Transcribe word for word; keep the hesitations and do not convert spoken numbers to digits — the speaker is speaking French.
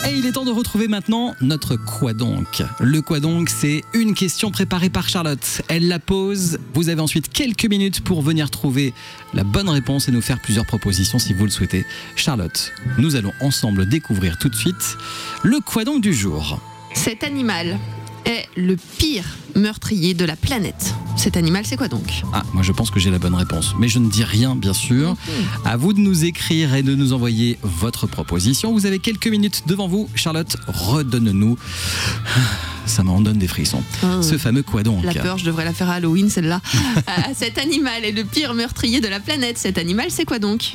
Et il est temps de retrouver maintenant notre quoi donc. Le quoi donc, c'est une question préparée par Charlotte. Elle la pose. Vous avez ensuite quelques minutes pour venir trouver la bonne réponse et nous faire plusieurs propositions si vous le souhaitez. Charlotte, nous allons ensemble découvrir tout de suite le quoi donc du jour. Cet animal est le pire meurtrier de la planète. Cet animal, c'est quoi donc ? Ah, moi je pense que j'ai la bonne réponse. Mais je ne dis rien, bien sûr. Mmh. À vous de nous écrire et de nous envoyer votre proposition. Vous avez quelques minutes devant vous. Charlotte, redonne-nous. Ça m'en donne des frissons. Oh, ce fameux quoi donc ? La peur, je devrais la faire à Halloween, celle-là. euh, cet animal est le pire meurtrier de la planète. Cet animal, c'est quoi donc ?